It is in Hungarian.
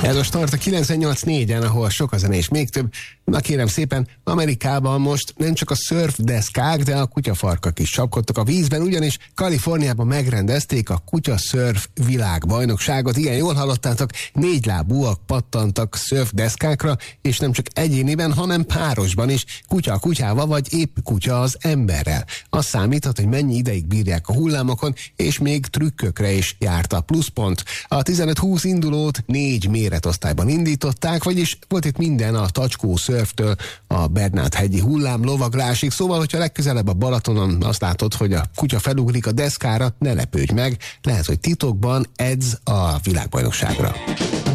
Ez a Start a 98.4-en, ahol sok a zene és még több. Na kérem szépen, Amerikában most nem csak a szörfdeszkák, de a kutyafarkak is csapkodtak a vízben, ugyanis Kaliforniában megrendezték a kutyaszörf világbajnokságot. Igen, jól hallottátok, 4 lábúak pattantak szörfdeszkákra, és nem csak egyéniben, hanem párosban is, kutya a kutyával, vagy épp kutya az emberrel. Az számíthat, hogy mennyi ideig bírják a hullámokon, és még trükkökre is járt a pluszpont. A 15-20 indulót 4 méretosztályban indították, vagyis volt itt minden a tacskó szörftől a Bernát-hegyi hullám lovaglásig, szóval, hogyha legközelebb a Balatonon azt látod, hogy a kutya felugrik a deszkára, ne lepődj meg, lehet, hogy titokban edz a világbajnokságra.